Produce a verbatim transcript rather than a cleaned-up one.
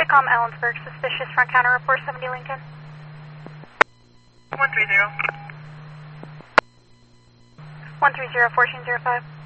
TECOM Ellensburg, suspicious front counter report seventy Lincoln. one three zero. one three zero, fourteen zero five.